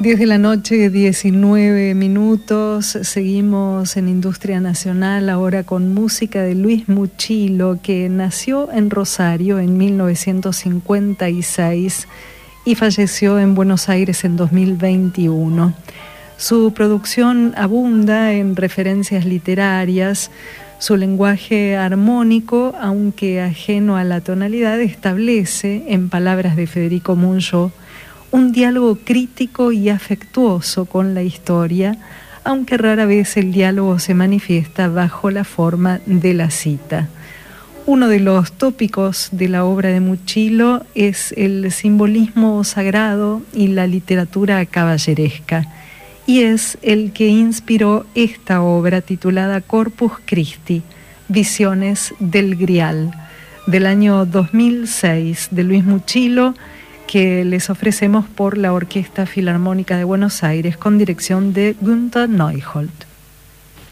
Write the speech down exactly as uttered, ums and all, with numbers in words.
diez de la noche, diecinueve minutos, seguimos en Industria Nacional, ahora con música de Luis Muchilo, que nació en Rosario en mil novecientos cincuenta y seis y falleció en Buenos Aires en dos mil veintiuno. Su producción abunda en referencias literarias, su lenguaje armónico, aunque ajeno a la tonalidad, establece, en palabras de Federico Muncho, un diálogo crítico y afectuoso con la historia, aunque rara vez el diálogo se manifiesta bajo la forma de la cita. Uno de los tópicos de la obra de Muchilo es el simbolismo sagrado y la literatura caballeresca, y es el que inspiró esta obra titulada Corpus Christi, Visiones del Grial, del año dos mil seis, de Luis Muchilo, que les ofrecemos por la Orquesta Filarmónica de Buenos Aires con dirección de Günther Neuhold.